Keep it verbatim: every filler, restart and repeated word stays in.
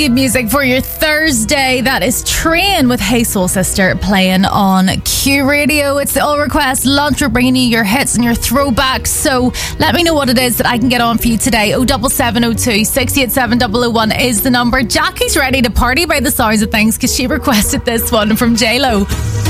Good music for your Thursday. That is Train with Hey Soul Sister playing on Q Radio. It's the All Request Lunch. We're bringing you your hits and your throwbacks. So let me know what it is that I can get on for you today. oh seven seven oh two, six eight seven, double oh one is the number. Jackie's ready to party by the sounds of things because she requested this one from J Lo.